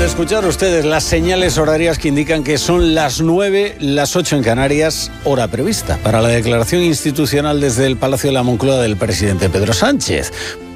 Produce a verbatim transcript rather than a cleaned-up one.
escuchar ustedes las señales horarias que indican que son las nueve, las ocho en Canarias, hora prevista para la declaración institucional desde el Palacio de la Moncloa del presidente Pedro Sánchez.